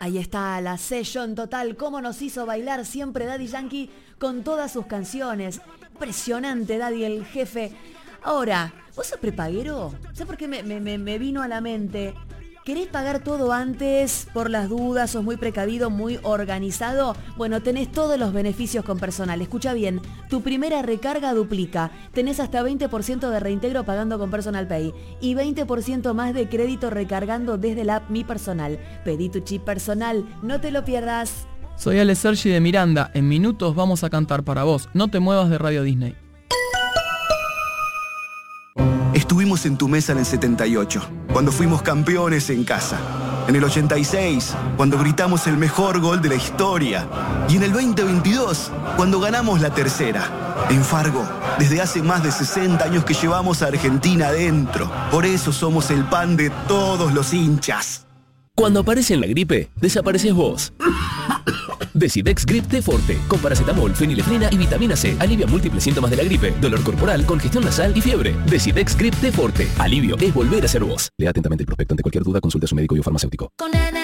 Ahí está la session total, cómo nos hizo bailar siempre Daddy Yankee con todas sus canciones. Impresionante, Daddy, el jefe. Ahora, ¿vos sos prepaguero? ¿Sabés por qué me vino a la mente? ¿Querés pagar todo antes por las dudas? ¿Sos muy precavido, muy organizado? Bueno, tenés todos los beneficios con Personal. Escucha bien, tu primera recarga duplica. Tenés hasta 20% de reintegro pagando con Personal Pay y 20% más de crédito recargando desde la app Mi Personal. Pedí tu chip personal, no te lo pierdas. Soy Ale Sergi de Miranda. En minutos vamos a cantar para vos. No te muevas de Radio Disney. Estuvimos en tu mesa en el 78, cuando fuimos campeones en casa. En el 86, cuando gritamos el mejor gol de la historia. Y en el 2022, cuando ganamos la tercera. En Fargo, desde hace más de 60 años que llevamos a Argentina adentro. Por eso somos el pan de todos los hinchas. Cuando aparece la gripe, desapareces vos. Decidex Grip T Forte, con paracetamol, fenilefrina y vitamina C. Alivia múltiples síntomas de la gripe, dolor corporal, congestión nasal y fiebre. Decidex Grip T Forte. Alivio es volver a ser vos. Lea atentamente el prospecto. Ante cualquier duda, consulte a su médico y o farmacéutico.